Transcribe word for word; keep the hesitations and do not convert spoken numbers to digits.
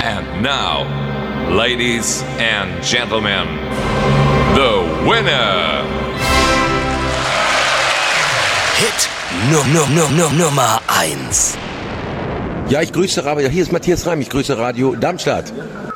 And now, ladies and gentlemen, the winner. Hit no, no, no, no, Nummer eins. Ja, ich grüße Radio. Hier ist Matthias Reim. Ich grüße Radio Darmstadt.